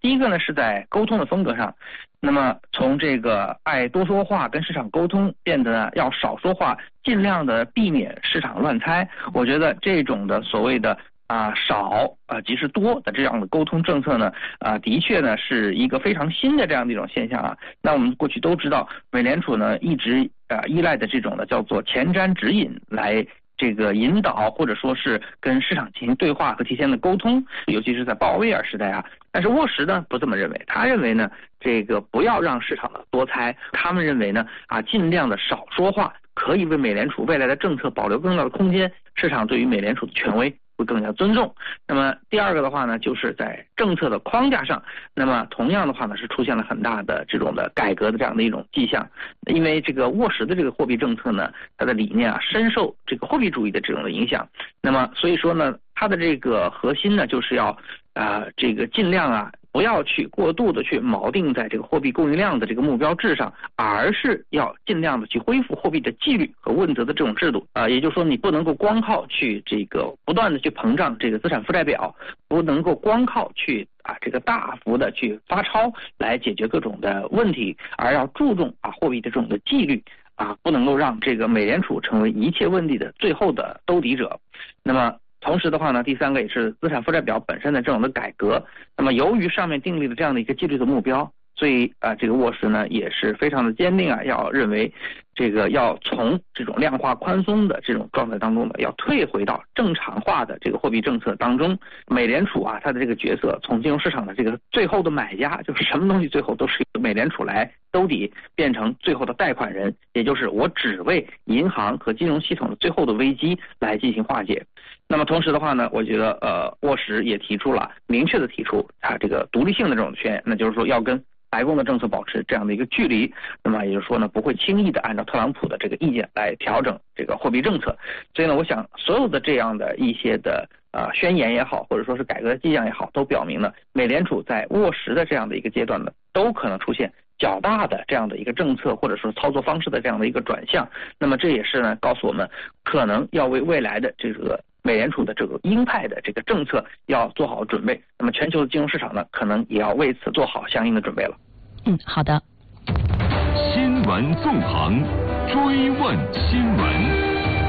第一个呢是在沟通的风格上，那么从这个爱多说话跟市场沟通变得要少说话，尽量的避免市场乱猜。我觉得这种的所谓的少即是多的这样的沟通政策呢，的确呢是一个非常新的这样的一种现象啊。那我们过去都知道，美联储呢一直依赖的这种呢叫做前瞻指引来这个引导或者说是跟市场进行对话和提前的沟通，尤其是在鲍威尔时代啊。但是沃什呢不这么认为，他认为呢这个不要让市场多猜，他们认为呢尽量的少说话，可以为美联储未来的政策保留更大的空间，市场对于美联储的权威会更加尊重。那么第二个的话呢，就是在政策的框架上，那么同样的话呢是出现了很大的这种的改革的这样的一种迹象。因为这个沃什的这个货币政策呢，它的理念深受这个货币主义的这种的影响。那么所以说呢，它的这个核心呢就是要这个尽量不要去过度的去锚定在这个货币供应量的这个目标制上，而是要尽量的去恢复货币的纪律和问责的这种制度也就是说你不能够光靠去这个不断的去膨胀这个资产负债表，不能够光靠去这个大幅的去发钞来解决各种的问题，而要注重货币的这种的纪律不能够让这个美联储成为一切问题的最后的兜底者。那么同时的话呢，第三个也是资产负债表本身的这种的改革。那么由于上面订立了这样的一个纪律的目标，所以这个沃什呢也是非常的坚定要认为这个要从这种量化宽松的这种状态当中呢，要退回到正常化的这个货币政策当中。美联储它的这个角色从金融市场的这个最后的买家，就是什么东西最后都是由美联储来兜底，变成最后的贷款人，也就是我只为银行和金融系统的最后的危机来进行化解。那么同时的话呢，我觉得沃什也明确的提出这个独立性的这种宣言，那就是说要跟白宫的政策保持这样的一个距离，那么也就是说呢，不会轻易的按照特朗普的这个意见来调整这个货币政策。所以呢，我想所有的这样的一些的宣言也好，或者说是改革的迹象也好，都表明了美联储在沃什的这样的一个阶段呢，都可能出现较大的这样的一个政策或者说操作方式的这样的一个转向。那么这也是呢告诉我们，可能要为未来的这个美联储的这个鹰派的这个政策要做好准备。那么全球的金融市场呢，可能也要为此做好相应的准备了。 好的。 新闻纵横，追问新闻。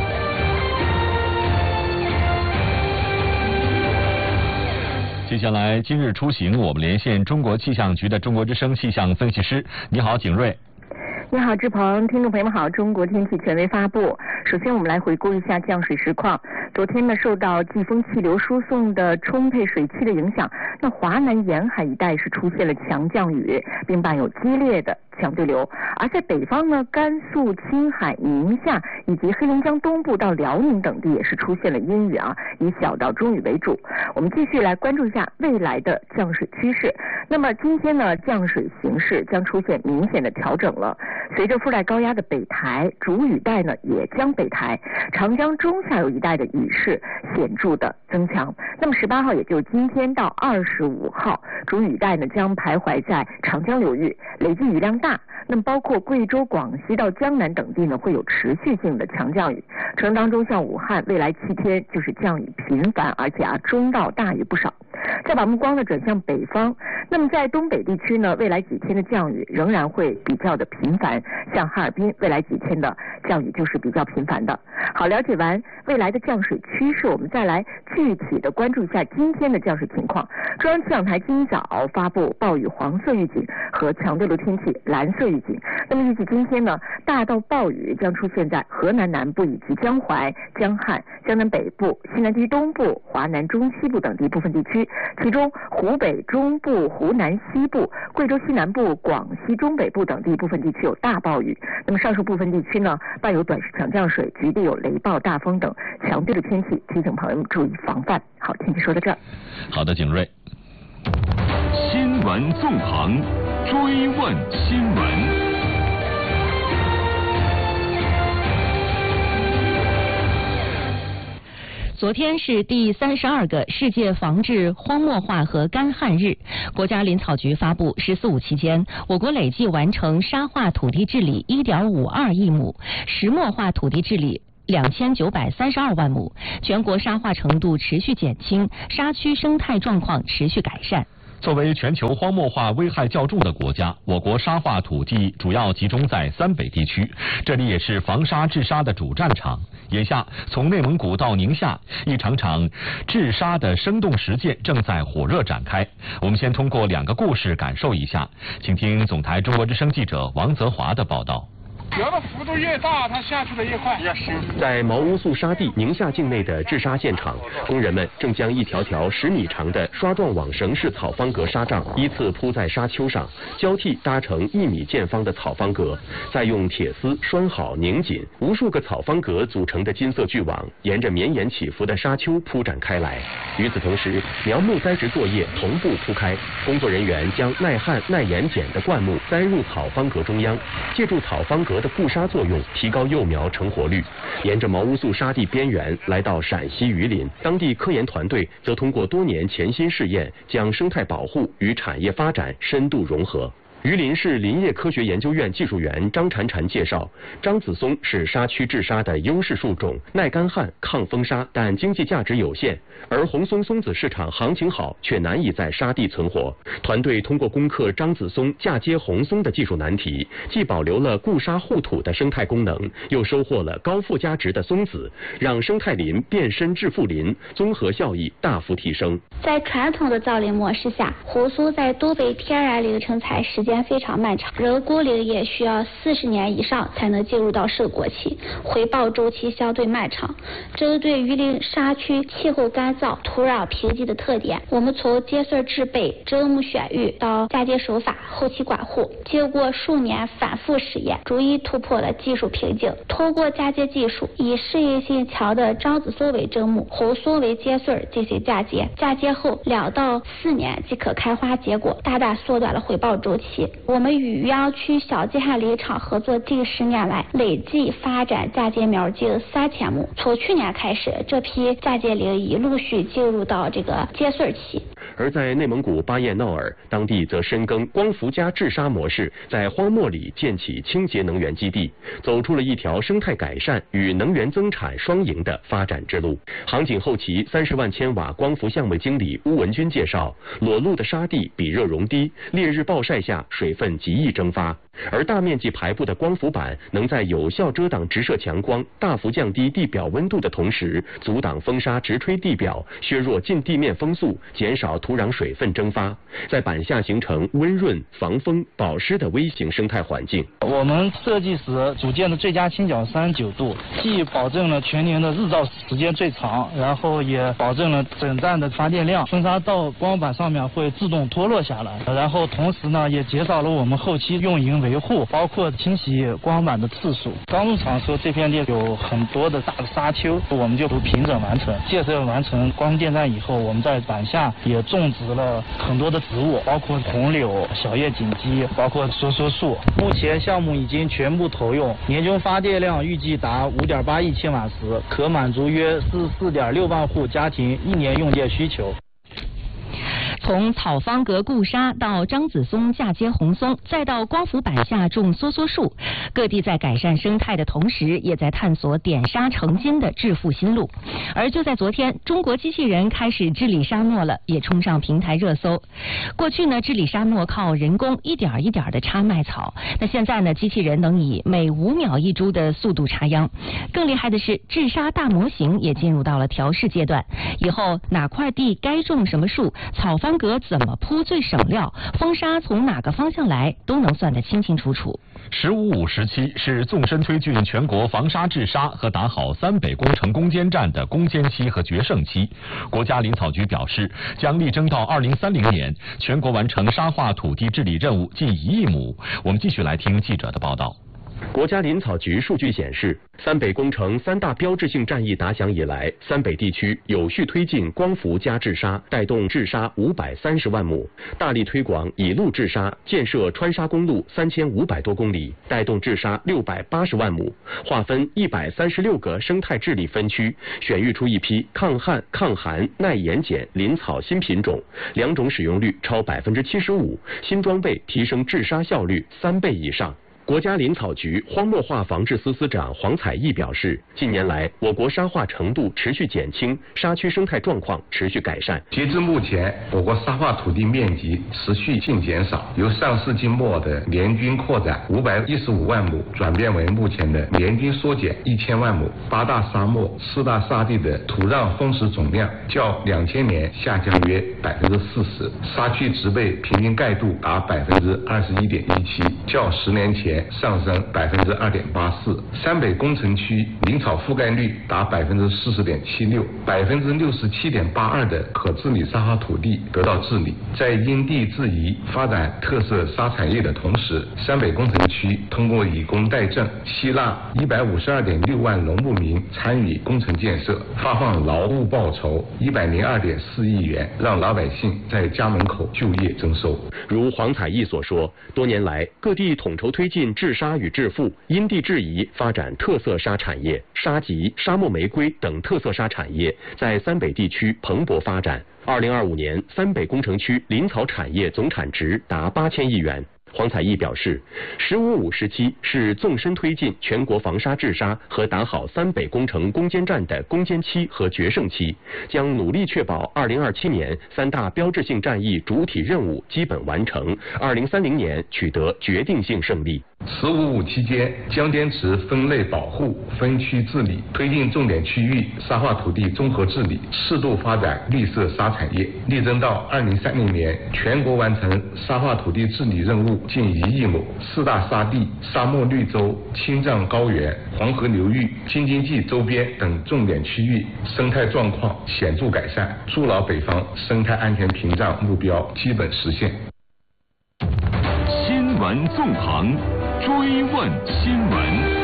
接下来今日出行，我们连线中国气象局的中国之声气象分析师。你好，景睿。 你好，志鹏，听众朋友们好。中国天气权威发布。首先我们来回顾一下降水实况。昨天呢，受到季风气流输送的充沛水汽的影响，那华南沿海一带是出现了强降雨，并伴有激烈的强对流。而在北方呢，甘肃、青海、宁夏以及黑龙江东部到辽宁等地也是出现了阴雨以小到中雨为主。我们继续来关注一下未来的降水趋势。那么今天呢，降水形势将出现明显的调整了。随着覆盖高压的北台，主雨带呢也将北台，长江中下游一带的雨势显著的增强。那么18号，也就是今天到25号，主雨带呢将徘徊在长江流域，累计雨量大。那么包括贵州、广西到江南等地呢，会有持续性的强降雨。城当中像武汉，未来7天就是降雨频繁，而且中到大雨不少。再把目光呢转向北方，那么在东北地区呢，未来几天的降雨仍然会比较的频繁，像哈尔滨未来几天的降雨就是比较频繁的。好，了解完未来的降水趋势，我们再来具体的关注一下今天的降水情况。中央气象台今早发布暴雨黄色预警和强对流天气蓝色预警。那么预计今天呢，大到暴雨将出现在河南南部以及江淮、江汉、江南北部、西南地区东部、华南中西部等地部分地区，其中湖北中部、湖南西部、贵州西南部、广西中北部等地部分地区有大暴雨。那么上述部分地区呢，伴有短时强降水，局地有雷暴、大风等强对流天气，提醒朋友们注意防范。好，天气说到这儿。 好的，景睿。新闻纵横，追问新闻。 昨天是第32个世界防治荒漠化和干旱日，国家林草局发布“14·5”期间，我国累计完成沙化土地治理1.52亿亩，石墨化土地治理2932万亩，全国沙化程度持续减轻，沙区生态状况持续改善。 作为全球荒漠化危害较重的国家，我国沙化土地主要集中在三北地区，这里也是防沙治沙的主战场。眼下，从内蒙古到宁夏，一场场治沙的生动实践正在火热展开。我们先通过2个故事感受一下，请听总台中国之声记者王泽华的报道。 流的幅度越大，它下去的越快。 在毛乌素沙地宁夏境内的治沙现场，工人们正将一条条10米长的刷状网绳式草方格沙障依次铺在沙丘上，交替搭成1米见方的草方格，再用铁丝拴好拧紧，无数个草方格组成的金色巨网沿着绵延起伏的沙丘铺展开来。与此同时，苗木栽植作业同步铺开，工作人员将耐旱耐盐碱的灌木栽入草方格中央，借助草方格的固沙作用，提高幼苗成活率。沿着毛乌素沙地边缘来到陕西榆林，当地科研团队则通过多年潜心试验，将生态保护与产业发展深度融合。榆林市林业科学研究院技术员张婵婵介绍，樟子松是沙区治沙的优势树种，耐干旱、抗风沙，但经济价值有限。而红松松子市场行情好，却难以在沙地存活。团队通过攻克樟子松嫁接红松的技术难题，既保留了固沙护土的生态功能，又收获了高附加值的松子，让生态林变身致富林，综合效益大幅提升。 在传统的造林模式下，红松在多北天然林成材时间非常漫长，人工林也需要40年以上才能进入到收果期，回报周期相对漫长。针对榆林沙区气候干燥、土壤贫瘠的特点，我们从接穗制备、砧木选育到嫁接手法、后期管护，经过数年反复试验，逐一突破了技术瓶颈。通过嫁接技术，以适应性强的樟子松为砧木，红松为接穗进行嫁接，嫁接后2到4年即可开花结果，大大缩短了回报周期。我们与余姚区小季旱林场合作近10年来，累计发展嫁接苗近3000亩。从去年开始，这批嫁接林已陆续进入到这个接穗期。 而在内蒙古巴彦淖尔，当地则深耕光伏加治沙模式，在荒漠里建起清洁能源基地，走出了一条生态改善与能源增产双赢的发展之路。航景后期30万千瓦光伏项目经理邬文军介绍，裸露的沙地比热容低，烈日暴晒下水分极易蒸发，而大面积排布的光伏板能在有效遮挡直射强光、大幅降低地表温度的同时，阻挡风沙直吹地表，削弱近地面风速，减少土壤水分蒸发，在板下形成温润、防风、保湿的微型生态环境。 我们设计时组建的最佳倾角39度，既保证了全年的日照时间最长，然后也保证了整站的发电量，风沙到光板上面会自动脱落下来，然后同时呢也减少了我们后期用银维护，包括清洗光板的次数。刚入场时候这片地有很多的大的沙丘，我们就平整完成。建设完成光伏电站以后，我们在板下也种植了很多的植物，包括红柳、小叶锦鸡，包括梭梭树。目前项目已经全部投用，年均发电量预计达5.8亿千瓦时，可满足约44.6万户家庭1年用电需求。 从草方格固沙到樟子松嫁接红松，再到光伏板下种梭梭树，各地在改善生态的同时，也在探索点沙成金的致富新路。而就在昨天，中国机器人开始治理沙漠了，也冲上平台热搜。过去呢，治理沙漠靠人工一点一点的插麦草，那现在呢，机器人能以每5秒1株的速度插秧。更厉害的是，治沙大模型也进入到了调试阶段。以后哪块地该种什么树，草方格怎么铺最省料，风沙从哪个方向来，都能算得清清楚楚。 15-5时期是纵深推进全国防沙治沙和打好三北工程攻坚战的攻坚期和决胜期。国家林草局表示，将力争到2030年全国完成沙化土地治理任务近1亿亩。我们继续来听记者的报道。 国家林草局数据显示，三北工程3大标志性战役打响以来，三北地区有序推进光伏加治沙，带动治沙530万亩；大力推广以路治沙，建设穿沙公路3500多公里，带动治沙680万亩；划分136个生态治理分区，选育出一批抗旱、抗寒、耐盐碱林草新品种，2种使用率超75%，新装备提升治沙效率3倍以上。 国家林草局荒漠化防治司司长黄彩义表示，近年来我国沙化程度持续减轻，沙区生态状况持续改善。 截至目前，我国沙化土地面积持续性减少，由上世纪末的年均扩展515万亩，转变为目前的年均缩减1000万亩。8大沙漠、4大沙地的土壤丰实总量较2000年下降约40%，沙区植被平均盖度达21.17%，较10年前上升2.84%。山北工程区林草覆盖率达40.76%，67.82%的可治理沙化土地得到治理。在因地制宜发展特色沙产业的同时，山北工程区通过以工代赈，吸纳152.6万农牧民参与工程建设，发放劳务报酬102.4亿元，让老百姓在家门口就业增收。 如黄彩义所说，多年来各地统筹推进治沙与治复，因地制宜发展特色沙产业，沙棘、沙漠玫瑰等特色沙产业在三北地区蓬勃发展。2025年，三北工程区林草产业总产值达8000亿元。黄彩义表示，“15-5”时期是纵深推进全国防沙治沙和打好三北工程攻坚战的攻坚期和决胜期，将努力确保2027年3大标志性战役主体任务基本完成，2030年取得决定性胜利。 “15-5”期间，将坚持分类保护、分区治理，推进重点区域沙化土地综合治理，适度发展绿色沙产业，力争到2030年全国完成沙化土地治理任务近1亿亩，4大沙地、沙漠绿洲、青藏高原、黄河流域、京津冀周边等重点区域生态状况显著改善，筑牢北方生态安全屏障目标基本实现。 新闻纵横，追问新闻。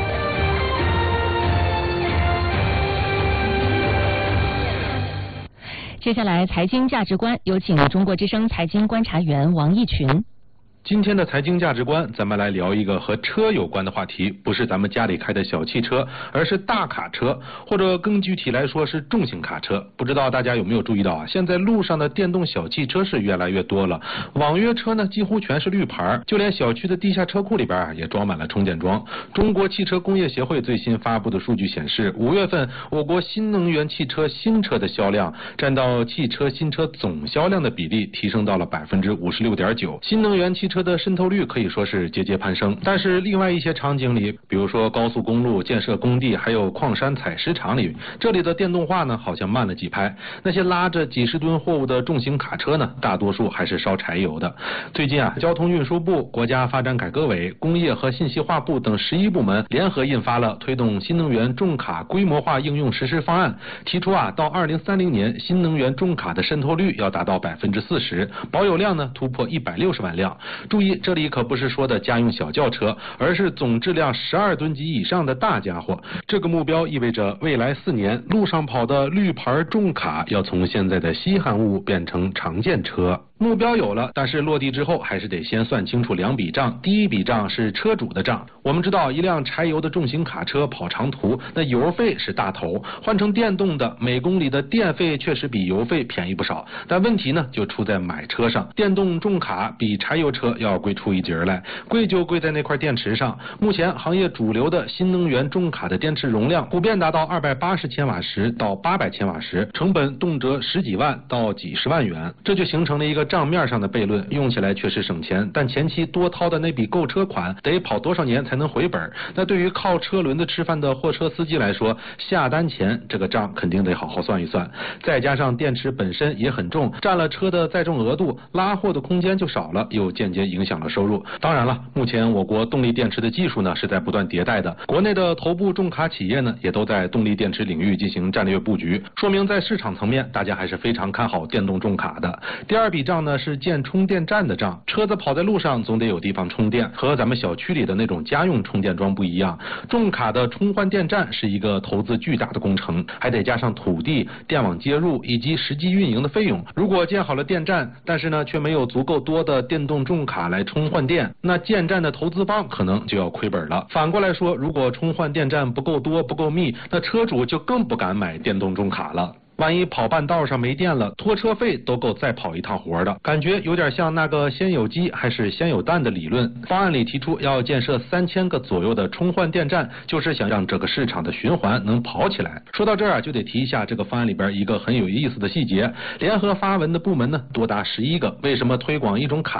接下来，财经价值观，有请中国之声财经观察员王毅群。 今天的财经价值观，咱们来聊一个和车有关的话题，不是咱们家里开的小汽车，而是大卡车，或者更具体来说是重型卡车。不知道大家有没有注意到啊？现在路上的电动小汽车是越来越多了，网约车呢几乎全是绿牌，就连小区的地下车库里边也装满了充电桩。中国汽车工业协会最新发布的数据显示，5月份我国新能源汽车新车的销量占到汽车新车总销量的比例提升到了56.9%，新能源汽车的渗透率可以说是节节攀升。但是另外一些场景里，比如说高速公路建设工地，还有矿山采石场里，这里的电动化呢好像慢了几拍。那些拉着几十吨货物的重型卡车呢，大多数还是烧柴油的。最近啊，交通运输部、国家发展改革委、工业和信息化部等11部门联合印发了推动新能源重卡规模化应用实施方案，提出啊，到2030年新能源重卡的渗透率要达到40%，保有量呢突破160万辆。注意，这里可不是说的家用小轿车，而是总质量12吨级以上的大家伙。这个目标意味着未来4年路上跑的绿牌重卡要从现在的稀罕物变成常见车。目标有了，但是落地之后还是得先算清楚2笔账。第一笔账是车主的账。我们知道，一辆柴油的重型卡车跑长途，那油费是大头，换成电动的，每公里的电费确实比油费便宜不少。但问题呢，就出在买车上。电动重卡比柴油车要贵出一截来，贵就贵在那块电池上。目前行业主流的新能源重卡的电池容量普遍达到280千瓦时到800千瓦时，成本动辄十几万到几十万元，这就形成了一个账面上的悖论，用起来确实省钱，但前期多掏的那笔购车款得跑多少年才能回本？那对于靠车轮子吃饭的货车司机来说，下单前这个账肯定得好好算一算。再加上电池本身也很重，占了车的载重额度，拉货的空间就少了，又间接影响了收入。当然了，目前我国动力电池的技术呢是在不断迭代的，国内的头部重卡企业呢也都在动力电池领域进行战略布局，说明在市场层面大家还是非常看好电动重卡的。第二笔账呢是建充电站的账，车子跑在路上总得有地方充电，和咱们小区里的那种家用充电桩不一样，重卡的充换电站是一个投资巨大的工程，还得加上土地、电网接入以及实际运营的费用。如果建好了电站，但是呢却没有足够多的电动重卡来充换电，那建站的投资方可能就要亏本了。反过来说，如果充换电站不够多不够密，那车主就更不敢买电动重卡了。 万一跑半道上没电了，拖车费都够再跑一趟活的。感觉有点像那个先有鸡还是先有蛋的理论。方案里提出要建设3000个左右的充换电站，就是想让这个市场的循环能跑起来。说到这儿就得提一下这个方案里边一个很有意思的细节，联合发文的部门呢多达11个，为什么推广一种卡